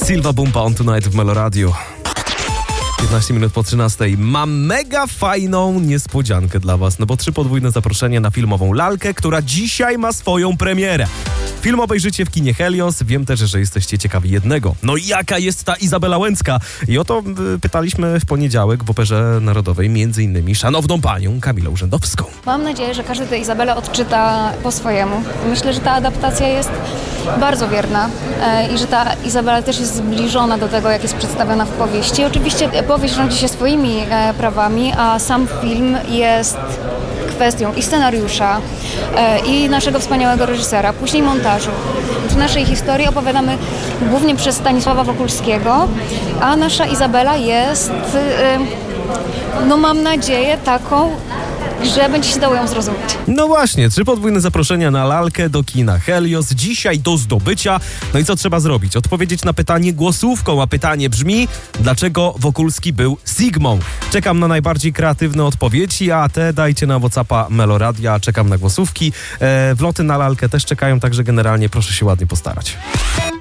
Silva Bumpa on Tonight w Meloradiu. 15 minut po 13. Mam mega fajną niespodziankę dla was, no bo 3 podwójne zaproszenie na filmową lalkę, która dzisiaj ma swoją premierę. Film obejrzycie w kinie Helios. Wiem też, że jesteście ciekawi jednego. No jaka jest ta Izabela Łęcka? I o to pytaliśmy w poniedziałek w Operze Narodowej między innymi szanowną panią Kamilę Urzędowską. Mam nadzieję, że każdy tę Izabelę odczyta po swojemu. Myślę, że ta adaptacja jest bardzo wierna i że ta Izabela też jest zbliżona do tego, jak jest przedstawiona w powieści. Oczywiście powieść rządzi się swoimi prawami, a sam film jest kwestią i scenariusza, i naszego wspaniałego reżysera, później montażu. W naszej historii opowiadamy głównie przez Stanisława Wokulskiego, a nasza Izabela jest, mam nadzieję, taką, że będzie się dało ją zrozumieć. No właśnie, 3 podwójne zaproszenia na lalkę do kina Helios. Dzisiaj do zdobycia. No i co trzeba zrobić? Odpowiedzieć na pytanie głosówką, a pytanie brzmi: dlaczego Wokulski był Sigmą? Czekam na najbardziej kreatywne odpowiedzi, a te dajcie na WhatsAppa Meloradia. Czekam na głosówki. Wloty na lalkę też czekają, także generalnie proszę się ładnie postarać.